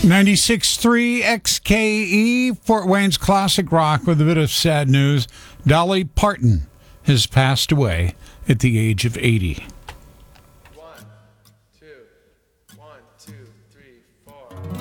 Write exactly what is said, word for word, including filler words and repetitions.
ninety-six point three X K E, Fort Wayne's classic rock, with a bit of sad news. Dolly Parton has passed away at the age of eighty. One, two, one, two, three, four.